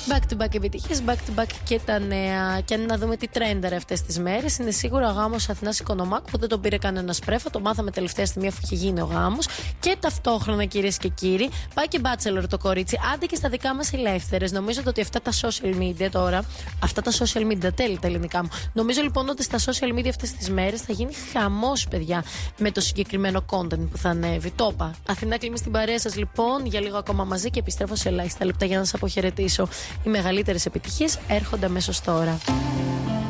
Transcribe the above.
Back to back επιτυχίες, back to back και τα νέα. Και αν να δούμε τι τρένταρε αυτές τις μέρες, είναι σίγουρα ο γάμος Αθηνάς Οικονομάκου που δεν τον πήρε κανένας πρέφα. Το μάθαμε τελευταία στιγμή αφού είχε γίνει ο γάμος. Και ταυτόχρονα, κυρίες και κύριοι, πάει και Bachelor το κορίτσι. Άντε και στα δικά μας ελεύθερες. Νομίζω ότι αυτά τα social media τώρα. Αυτά τα social media, τέλει τα ελληνικά μου. Νομίζω λοιπόν ότι στα social media αυτές τις μέρες θα γίνει χαμός, παιδιά, με το συγκεκριμένο content που θα ανέβει. Το είπα. Αθηνά, κλείνει στην παρέα σας λοιπόν για λίγο ακόμα μαζί και επιστρέφω σε ελάχιστα λεπτά για να σας αποχαιρετήσω. Οι μεγαλύτερες επιτυχίες έρχονται αμέσως τώρα.